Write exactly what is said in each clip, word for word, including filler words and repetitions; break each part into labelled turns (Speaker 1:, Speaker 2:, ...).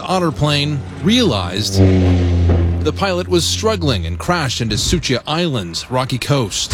Speaker 1: Otter plane realized the pilot was struggling and crashed into Sucia Island, Rocky Coast.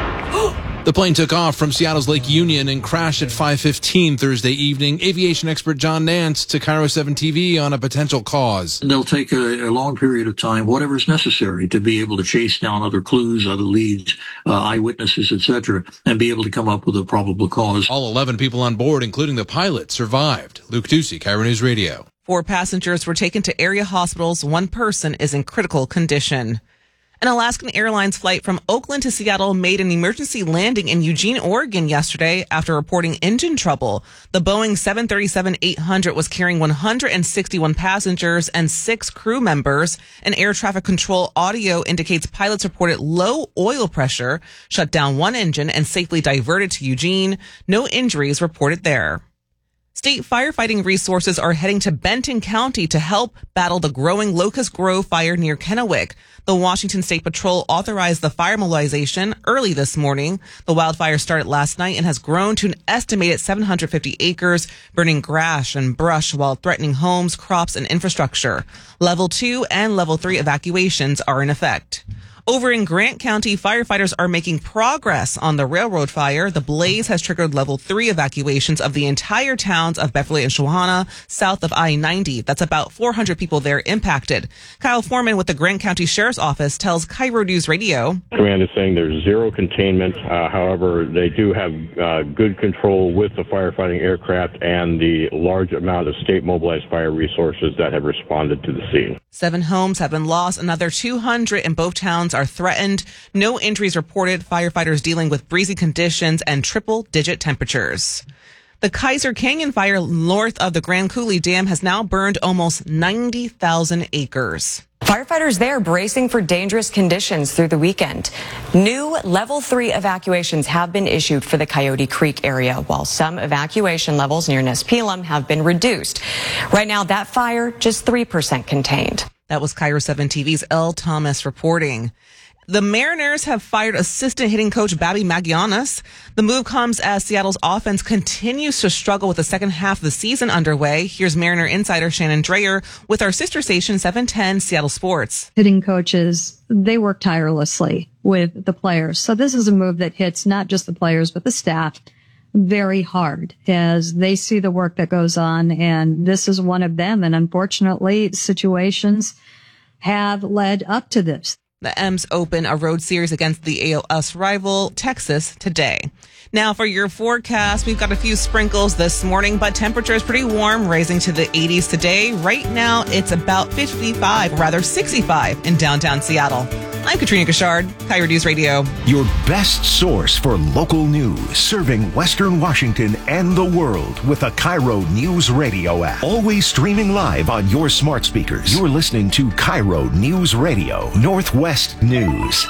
Speaker 1: The plane took off from Seattle's Lake Union and crashed at five fifteen Thursday evening. Aviation expert John Nance to K I R O seven T V on a potential cause.
Speaker 2: They'll take a, a long period of time, whatever is necessary, to be able to chase down other clues, other leads, uh, eyewitnesses, et cetera, and be able to come up with a probable cause.
Speaker 1: All eleven people on board, including the pilot, survived. Luke Ducey, K I R O News Radio.
Speaker 3: Four passengers were taken to area hospitals. One person is in critical condition. An Alaskan Airlines flight from Oakland to Seattle made an emergency landing in Eugene, Oregon yesterday after reporting engine trouble. The Boeing seven thirty-seven eight hundred was carrying one hundred sixty-one passengers and six crew members. An air traffic control audio indicates pilots reported low oil pressure, shut down one engine, and safely diverted to Eugene. No injuries reported there. State firefighting resources are heading to Benton County to help battle the growing Locust Grove fire near Kennewick. The Washington State Patrol authorized the fire mobilization early this morning. The wildfire started last night and has grown to an estimated seven hundred fifty acres, burning grass and brush while threatening homes, crops, and infrastructure. Level two and level three evacuations are in effect. Over in Grant County, firefighters are making progress on the railroad fire. The blaze has triggered level three evacuations of the entire towns of Beverly and Shohana, south of I ninety. That's about four hundred people there impacted. Kyle Foreman with the Grant County Sheriff's Office tells K I R O News Radio.
Speaker 4: Command is saying there's zero containment. Uh, however, they do have uh, good control with the firefighting aircraft and the large amount of state mobilized fire resources that have responded to the scene.
Speaker 3: Seven homes have been lost. Another two hundred in both towns are threatened. No injuries reported. Firefighters dealing with breezy conditions and triple-digit temperatures. The Kaiser Canyon fire north of the Grand Coulee Dam has now burned almost ninety thousand acres.
Speaker 5: Firefighters there bracing for dangerous conditions through the weekend. New level three evacuations have been issued for the Coyote Creek area, while some evacuation levels near Nespelem have been reduced. Right now, that fire just three percent contained.
Speaker 3: That was K I R O seven T V's L. Thomas reporting. The Mariners have fired assistant hitting coach Babby Magianas. The move comes as Seattle's offense continues to struggle with the second half of the season underway. Here's Mariner insider Shannon Dreyer with our sister station seven ten Seattle Sports.
Speaker 6: Hitting coaches, they work tirelessly with the players. So this is a move that hits not just the players, but the staff very hard as they see the work that goes on. And this is one of them. And unfortunately, situations have led up to this.
Speaker 3: The M's open a road series against the A L S rival Texas today. Now for your forecast, we've got a few sprinkles this morning, but temperature is pretty warm, rising to the eighties today. Right now, it's about fifty-five, or rather sixty-five in downtown Seattle. I'm Katrina Gashard, K I R O News Radio.
Speaker 7: Your best source for local news, serving Western Washington and the world with the K I R O News Radio app. Always streaming live on your smart speakers. You're listening to K I R O News Radio, Northwest News.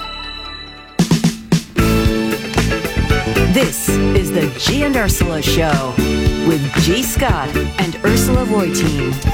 Speaker 8: This is the G and Ursula Show with G. Scott and Ursula Reutin.